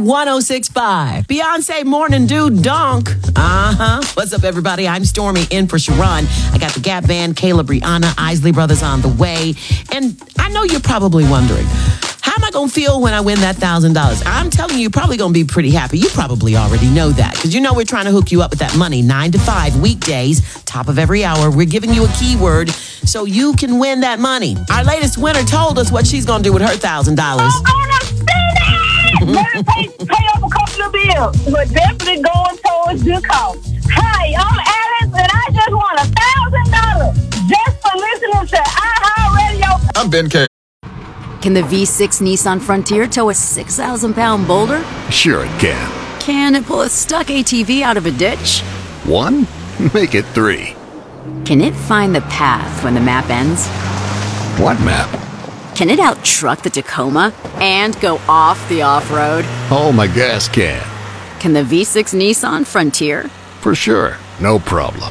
1065. Beyonce Morning Dew Donk. What's up, everybody? I'm Stormy in for Sharon. I got the Gap Band, Caleb, Rihanna, Isley Brothers on the way. And I know you're probably wondering, how am I going to feel when I win that $1,000? I'm telling you, you're probably going to be pretty happy. You probably already know that because you know we're trying to hook you up with that money 9 to 5 weekdays, top of every hour. We're giving you a keyword so you can win that money. Our latest winner told us what she's going to do with her $1,000. I'm gonna spend it! Let me pay up a couple of bills, but definitely going towards good cause. Hi, I'm Alice, and I just won $1,000 just for listening to iHeartRadio. I'm Ben K. Can the V6 Nissan Frontier tow a 6,000-pound boulder? Sure it can. Can it pull a stuck ATV out of a ditch? 1? Make it 3. Can it find the path when the map ends? What map? Can it out-truck the Tacoma and go off the off-road? Oh, my gas can. Can the V6 Nissan Frontier? For sure. No problem.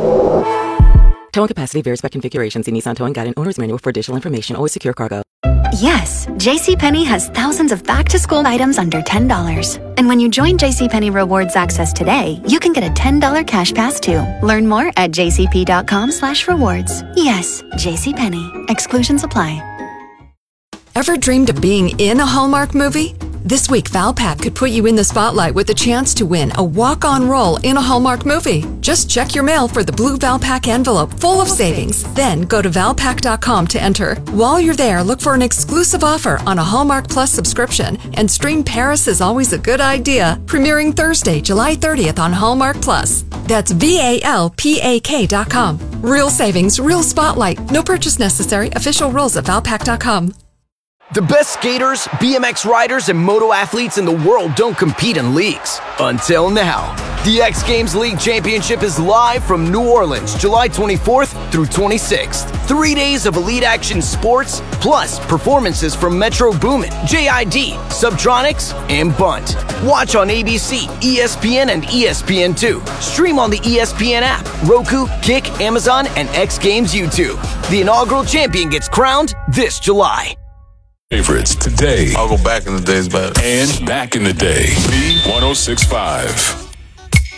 Towing capacity varies by configuration. See Nissan Towing Guide and Owner's Manual for additional information. Always secure cargo. Yes, JCPenney has thousands of back-to-school items under $10. And when you join JCPenney Rewards Access today, you can get a $10 cash pass too. Learn more at jcp.com/rewards. Yes, JCPenney. Exclusions apply. Ever dreamed of being in a Hallmark movie? This week, Valpak could put you in the spotlight with a chance to win a walk-on role in a Hallmark movie. Just check your mail for the blue Valpak envelope full of savings. Then go to valpak.com to enter. While you're there, look for an exclusive offer on a Hallmark Plus subscription and stream Paris is Always a Good Idea, premiering Thursday, July 30th on Hallmark Plus. That's VALPAK.com. Real savings, real spotlight. No purchase necessary. Official rules at valpak.com. The best skaters, BMX riders, and moto athletes in the world don't compete in leagues. Until now. The X Games League Championship is live from New Orleans, July 24th through 26th. 3 days of elite action sports, plus performances from Metro Boomin, JID, Subtronics, and Bunt. Watch on ABC, ESPN, and ESPN2. Stream on the ESPN app, Roku, Kick, Amazon, and X Games YouTube. The inaugural champion gets crowned this July. Favorites today. I'll go back in the days, but and back in the day. B1065.